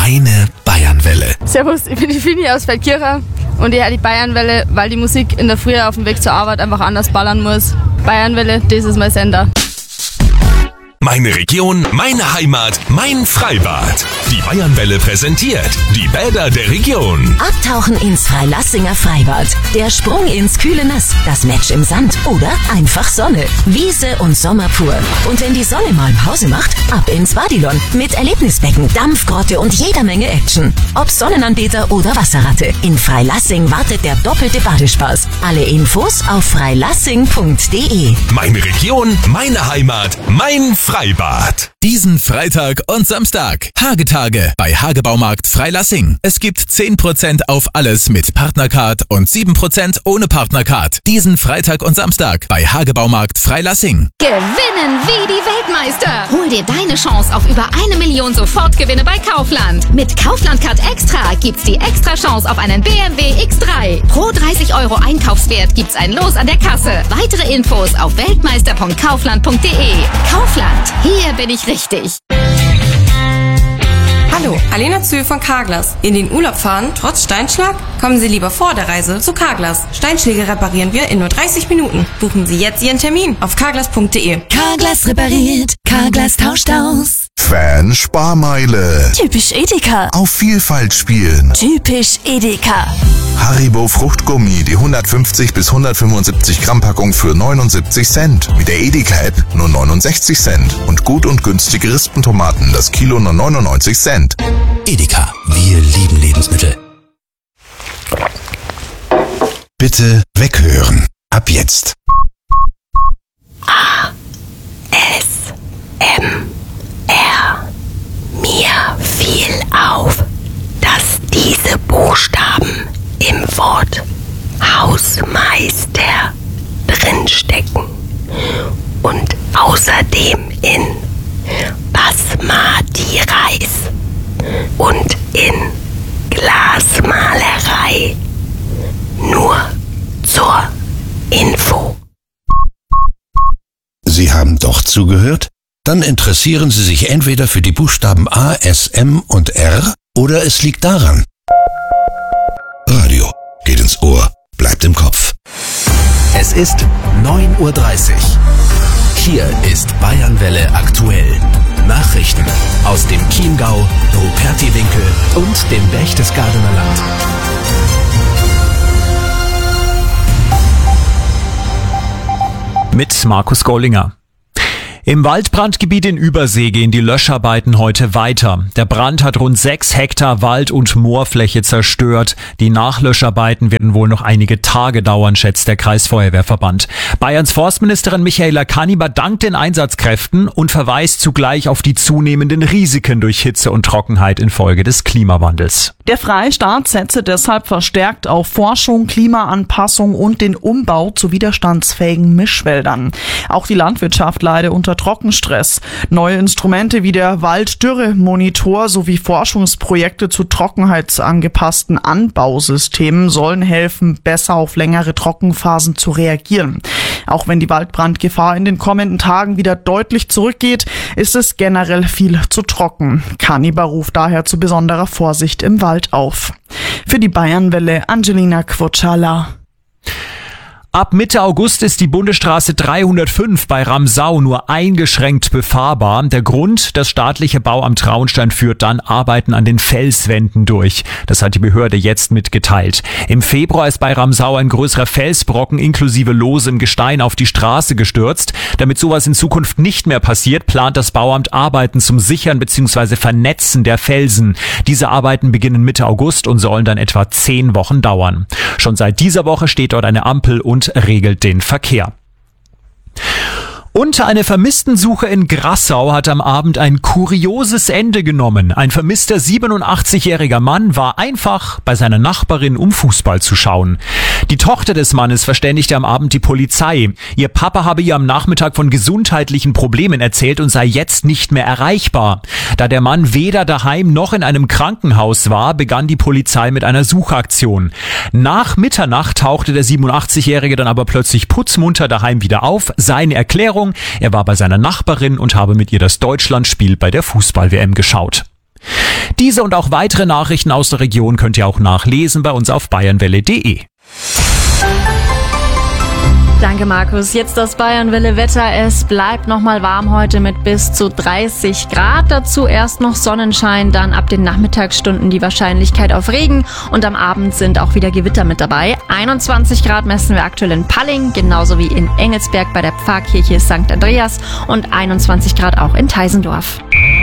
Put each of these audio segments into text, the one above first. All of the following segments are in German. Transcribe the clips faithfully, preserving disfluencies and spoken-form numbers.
Meine Bayernwelle. Servus, ich bin die Fini aus Feldkirchen und ich höre die Bayernwelle, weil die Musik in der Früh auf dem Weg zur Arbeit einfach anders ballern muss. Bayernwelle, das ist mein Sender. Meine Region, meine Heimat, mein Freibad. Die Bayernwelle präsentiert die Bäder der Region. Abtauchen ins Freilassinger Freibad. Der Sprung ins kühle Nass. Das Match im Sand oder einfach Sonne. Wiese und Sommer pur. Und wenn die Sonne mal Pause macht, ab ins Badilon. Mit Erlebnisbecken, Dampfgrotte und jeder Menge Action. Ob Sonnenanbeter oder Wasserratte. In Freilassing wartet der doppelte Badespaß. Alle Infos auf freilassing punkt de. Meine Region, meine Heimat, mein Freibad. Diesen Freitag und Samstag. Hagetage bei Hagebaumarkt Freilassing. Es gibt zehn Prozent auf alles mit Partnercard und sieben Prozent ohne Partnercard. Diesen Freitag und Samstag bei Hagebaumarkt Freilassing. Gewinnen wie die Weltmeister. Hol dir deine Chance auf über eine Million Sofortgewinne bei Kaufland. Mit Kaufland-Card Extra gibt's die extra Chance auf einen B M W X drei. Pro dreißig Euro Einkaufswert gibt's ein Los an der Kasse. Weitere Infos auf weltmeister punkt kaufland punkt de. Kaufland, hier bin ich richtig. Hallo, Alena Zühl von Carglass. In den Urlaub fahren, trotz Steinschlag? Kommen Sie lieber vor der Reise zu Carglass. Steinschläge reparieren wir in nur dreißig Minuten. Buchen Sie jetzt Ihren Termin auf carglass punkt de. Carglass repariert, Carglass tauscht aus. Fan Sparmeile. Typisch Edeka. Auf Vielfalt spielen. Typisch Edeka. Haribo Fruchtgummi, die hundertfünfzig bis hundertfünfundsiebzig Gramm Packung für neunundsiebzig Cent. Mit der Edeka-App nur neunundsechzig Cent. Und gut und günstige Rispentomaten, das Kilo nur neunundneunzig Cent. Edeka, wir lieben Lebensmittel. Bitte weghören. Ab jetzt. A. S. M. R. Mir fiel auf, dass diese Buchstaben im Wort Hausmeister drinstecken und außerdem in Basmati-Reis und in Glasmalerei. Nur zur Info. Sie haben doch zugehört? Dann interessieren Sie sich entweder für die Buchstaben A, S, M und R oder es liegt daran. Radio geht ins Ohr, bleibt im Kopf. Es ist neun Uhr dreißig. Hier ist Bayernwelle aktuell. Nachrichten aus dem Chiemgau, Rupertiwinkel und dem Berchtesgadener Land. Mit Markus Gollinger. Im Waldbrandgebiet in Übersee gehen die Löscharbeiten heute weiter. Der Brand hat rund sechs Hektar Wald- und Moorfläche zerstört. Die Nachlöscharbeiten werden wohl noch einige Tage dauern, schätzt der Kreisfeuerwehrverband. Bayerns Forstministerin Michaela Kanniber dankt den Einsatzkräften und verweist zugleich auf die zunehmenden Risiken durch Hitze und Trockenheit infolge des Klimawandels. Der Freistaat setze deshalb verstärkt auf Forschung, Klimaanpassung und den Umbau zu widerstandsfähigen Mischwäldern. Auch die Landwirtschaft leide unter Trockenstress. Neue Instrumente wie der Walddürremonitor sowie Forschungsprojekte zu trockenheitsangepassten Anbausystemen sollen helfen, besser auf längere Trockenphasen zu reagieren. Auch wenn die Waldbrandgefahr in den kommenden Tagen wieder deutlich zurückgeht, ist es generell viel zu trocken. Kanniber ruft daher zu besonderer Vorsicht im Wald auf. Für die Bayernwelle Angelina Quocciala. Ab Mitte August ist die Bundesstraße dreihundertfünf bei Ramsau nur eingeschränkt befahrbar. Der Grund, das staatliche Bauamt Traunstein führt dann Arbeiten an den Felswänden durch. Das hat die Behörde jetzt mitgeteilt. Im Februar ist bei Ramsau ein größerer Felsbrocken inklusive losem Gestein auf die Straße gestürzt. Damit sowas in Zukunft nicht mehr passiert, plant das Bauamt Arbeiten zum Sichern bzw. Vernetzen der Felsen. Diese Arbeiten beginnen Mitte August und sollen dann etwa zehn Wochen dauern. Schon seit dieser Woche steht dort eine Ampel und regelt den Verkehr. Und eine Vermisstensuche in Grassau hat am Abend ein kurioses Ende genommen. Ein vermisster siebenundachtzigjähriger Mann war einfach bei seiner Nachbarin, um Fußball zu schauen. Die Tochter des Mannes verständigte am Abend die Polizei. Ihr Papa habe ihr am Nachmittag von gesundheitlichen Problemen erzählt und sei jetzt nicht mehr erreichbar. Da der Mann weder daheim noch in einem Krankenhaus war, begann die Polizei mit einer Suchaktion. Nach Mitternacht tauchte der siebenundachtzigjährige dann aber plötzlich putzmunter daheim wieder auf. Seine Erklärung: Er war bei seiner Nachbarin und habe mit ihr das Deutschlandspiel bei der Fußball-W M geschaut. Diese und auch weitere Nachrichten aus der Region könnt ihr auch nachlesen bei uns auf bayernwelle punkt de. Danke, Markus. Jetzt das Bayernwelle-Wetter. Es bleibt nochmal warm heute mit bis zu dreißig Grad. Dazu erst noch Sonnenschein, dann ab den Nachmittagsstunden die Wahrscheinlichkeit auf Regen. Und am Abend sind auch wieder Gewitter mit dabei. einundzwanzig Grad messen wir aktuell in Palling, genauso wie in Engelsberg bei der Pfarrkirche Sankt Andreas und einundzwanzig Grad auch in Teisendorf.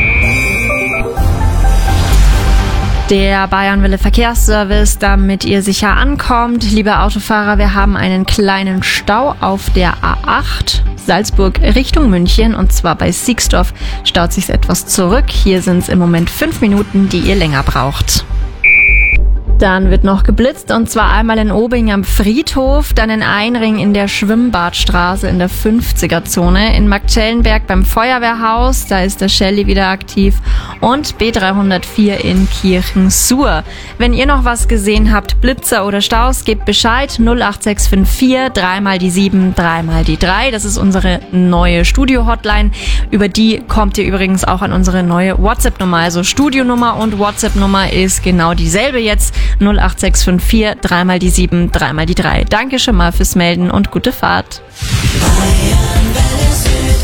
Der Bayernwelle Verkehrsservice, damit ihr sicher ankommt. Liebe Autofahrer, wir haben einen kleinen Stau auf der A acht Salzburg Richtung München und zwar bei Siegsdorf staut sich's etwas zurück. Hier sind es im Moment fünf Minuten, die ihr länger braucht. Dann wird noch geblitzt und zwar einmal in Obing am Friedhof, dann in Einring in der Schwimmbadstraße in der fünfziger-Zone, in Marktschellenberg beim Feuerwehrhaus, da ist der Shelly wieder aktiv und B dreihundertvier in Kirchensur. Wenn ihr noch was gesehen habt, Blitzer oder Staus, gebt Bescheid null acht sechs fünf vier, dreimal die sieben, dreimal die drei. Das ist unsere neue Studio-Hotline. Über die kommt ihr übrigens auch an unsere neue WhatsApp-Nummer. Also Studionummer und WhatsApp-Nummer ist genau dieselbe jetzt. null acht sechs fünf vier, dreimal die sieben, dreimal die drei. Danke schon mal fürs Melden und gute Fahrt.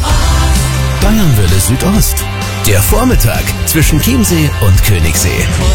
Bayernwelle Südost. Der Vormittag zwischen Chiemsee und Königssee.